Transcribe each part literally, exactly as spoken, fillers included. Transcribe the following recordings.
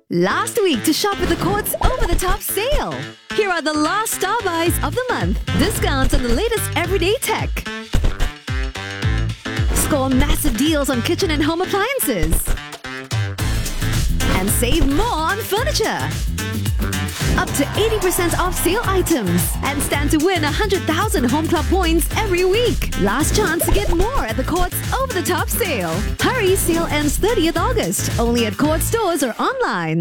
Last week to shop at the Courts over-the-top sale. Here are the last star buys of the month. Discounts on the latest everyday tech. Score massive deals on kitchen and home appliances. And save more on furniture. Up to eighty percent off sale items. And stand to win one hundred thousand Home Club points every week. Last chance to get more at the Courts over-the-top sale. Hurry, sale ends thirtieth August. Only at Courts stores or online.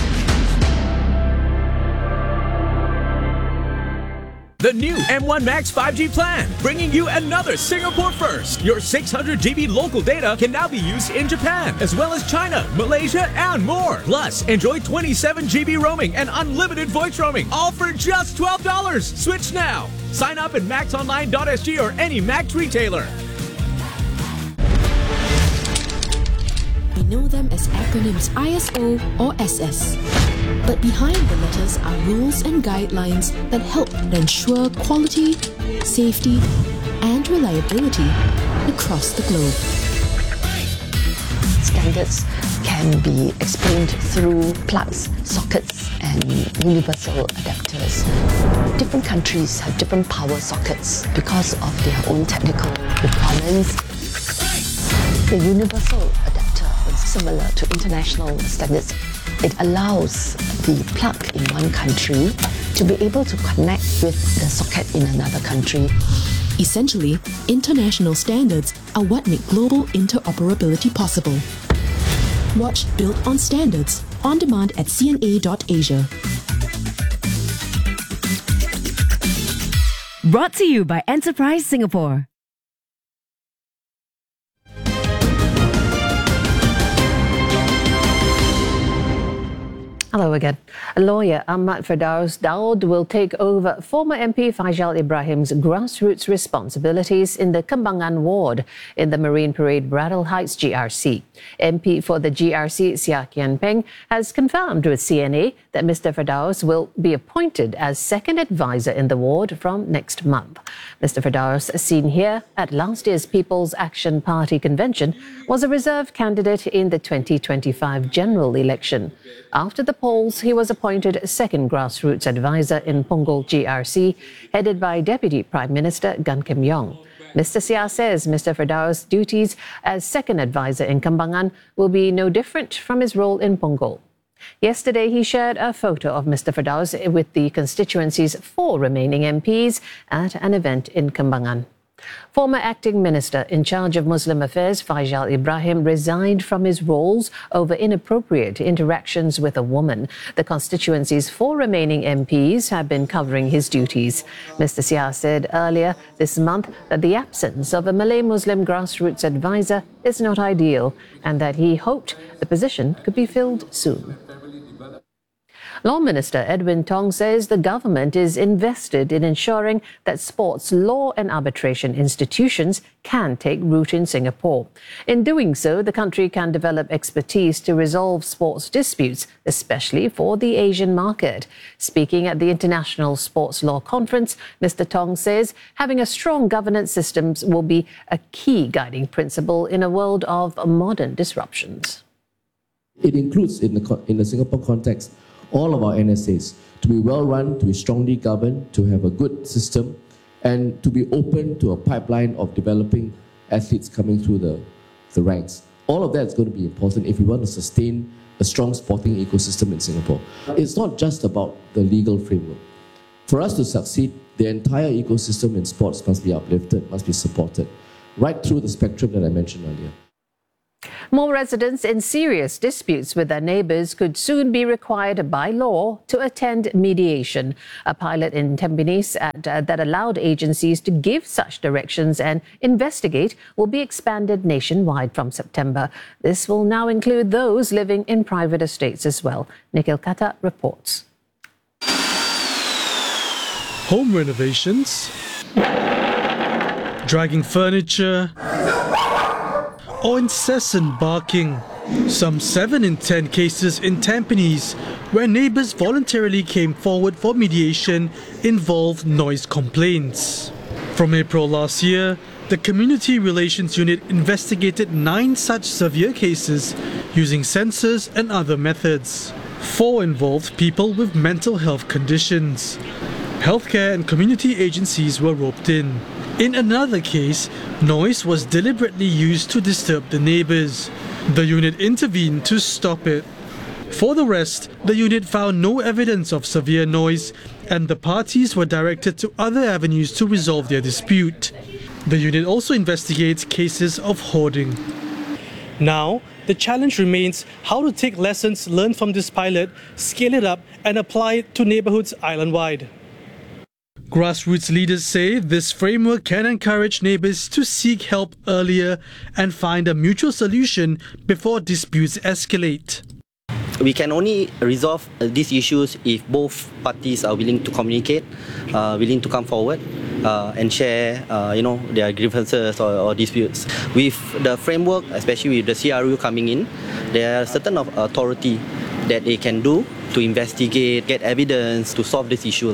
The new M one Max five G plan, bringing you another Singapore first. Your six hundred G B local data can now be used in Japan, as well as China, Malaysia, and more. Plus, enjoy twenty-seven G B roaming and unlimited voice roaming, all for just twelve dollars. Switch now. Sign up at max online dot s g or any Max retailer. We know them as acronyms I S O or S S. But behind the letters are rules and guidelines that help ensure quality, safety, and reliability across the globe. Standards can be explained through plugs, sockets, and universal adapters. Different countries have different power sockets because of their own technical requirements. The universal adapter is similar to international standards. It allows the plug in one country to be able to connect with the socket in another country. Essentially, international standards are what make global interoperability possible. Watch Built on Standards on demand at c n a dot asia. Brought to you by Enterprise Singapore. Hello again. Lawyer Ahmad Firdaus Daud will take over former M P Faisal Ibrahim's grassroots responsibilities in the Kembangan ward in the Marine Parade Braddell Heights G R C. M P for the G R C, Seah Kian Peng, has confirmed with C N A that Mister Firdaus will be appointed as second advisor in the ward from next month. Mister Firdaus, seen here at last year's People's Action Party convention, was a reserve candidate in the twenty twenty-five general election. After the polls, he was appointed second grassroots advisor in Punggol G R C, headed by Deputy Prime Minister Gan Kim Yong. Mister Seah says Mister Firdaus' duties as second advisor in Kembangan will be no different from his role in Punggol. Yesterday, he shared a photo of Mister Firdaus with the constituency's four remaining M Ps at an event in Kembangan. Former acting minister in charge of Muslim affairs Faisal Ibrahim resigned from his roles over inappropriate interactions with a woman. The constituency's four remaining M Ps have been covering his duties. Mister Seah said earlier this month that the absence of a Malay Muslim grassroots advisor is not ideal and that he hoped the position could be filled soon. Law Minister Edwin Tong says the government is invested in ensuring that sports law and arbitration institutions can take root in Singapore. In doing so, the country can develop expertise to resolve sports disputes, especially for the Asian market. Speaking at the International Sports Law Conference, Mister Tong says having a strong governance system will be a key guiding principle in a world of modern disruptions. It includes, in the, in the Singapore context, all of our N S As to be well run, to be strongly governed, to have a good system, and to be open to a pipeline of developing athletes coming through the, the ranks. All of that is going to be important if we want to sustain a strong sporting ecosystem in Singapore. It's not just about the legal framework. For us to succeed, the entire ecosystem in sports must be uplifted, must be supported, right through the spectrum that I mentioned earlier. More residents in serious disputes with their neighbours could soon be required by law to attend mediation. A pilot in Tampines at, uh, that allowed agencies to give such directions and investigate will be expanded nationwide from September. This will now include those living in private estates as well. Nikhil Kata reports. Home renovations, dragging furniture, or incessant barking. Some seven in ten cases in Tampines, where neighbours voluntarily came forward for mediation, involved noise complaints. From April last year, the Community Relations Unit investigated nine such severe cases using sensors and other methods. Four involved people with mental health conditions. Healthcare and community agencies were roped in. In another case, noise was deliberately used to disturb the neighbours. The unit intervened to stop it. For the rest, the unit found no evidence of severe noise, and the parties were directed to other avenues to resolve their dispute. The unit also investigates cases of hoarding. Now, the challenge remains how to take lessons learned from this pilot, scale it up, and apply it to neighbourhoods island-wide. Grassroots leaders say this framework can encourage neighbours to seek help earlier and find a mutual solution before disputes escalate. We can only resolve these issues if both parties are willing to communicate, uh, willing to come forward uh, and share, uh, you know, their grievances or, or disputes. With the framework, especially with the C R U coming in, there are certain of authority that they can do to investigate, get evidence to solve this issue.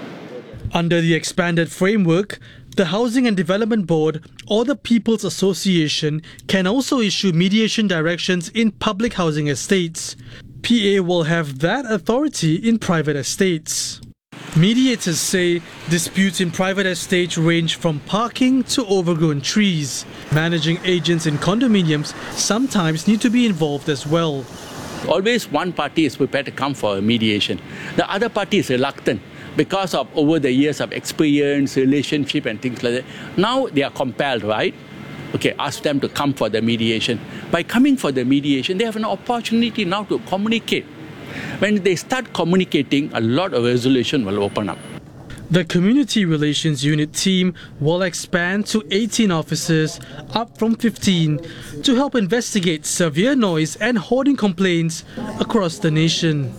Under the expanded framework, the Housing and Development Board or the People's Association can also issue mediation directions in public housing estates. P A will have that authority in private estates. Mediators say disputes in private estates range from parking to overgrown trees. Managing agents in condominiums sometimes need to be involved as well. Always one party is prepared to come for a mediation. The other party is reluctant because of over the years of experience, relationship and things like that. Now they are compelled, right? Okay, ask them to come for the mediation. By coming for the mediation, they have an opportunity now to communicate. When they start communicating, a lot of resolution will open up. The Community Relations Unit team will expand to eighteen officers, up from fifteen, to help investigate severe noise and hoarding complaints across the nation.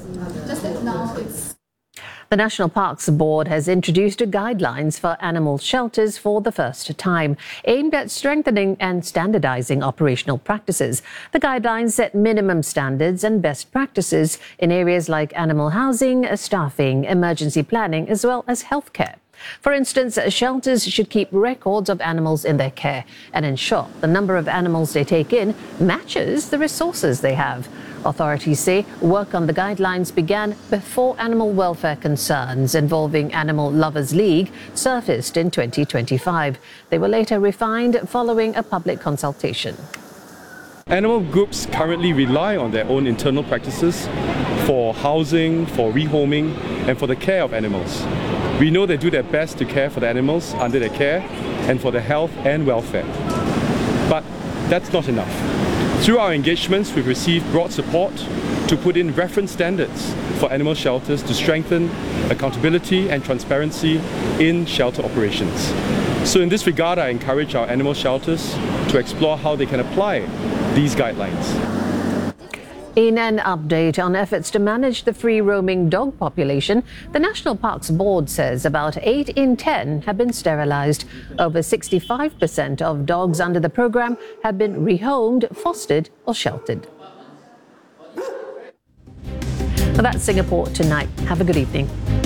The National Parks Board has introduced guidelines for animal shelters for the first time, aimed at strengthening and standardizing operational practices. The guidelines set minimum standards and best practices in areas like animal housing, staffing, emergency planning, as well as healthcare. For instance, shelters should keep records of animals in their care and ensure the number of animals they take in matches the resources they have. Authorities say work on the guidelines began before animal welfare concerns involving Animal Lovers League surfaced in twenty twenty-five. They were later refined following a public consultation. Animal groups currently rely on their own internal practices for housing, for rehoming, and for the care of animals. We know they do their best to care for the animals under their care and for their health and welfare. But that's not enough. Through our engagements, we've received broad support to put in reference standards for animal shelters to strengthen accountability and transparency in shelter operations. So in this regard, I encourage our animal shelters to explore how they can apply these guidelines. In an update on efforts to manage the free-roaming dog population, the National Parks Board says about eight in ten have been sterilised. Over sixty-five percent of dogs under the programme have been rehomed, fostered or sheltered. Well, that's Singapore Tonight. Have a good evening.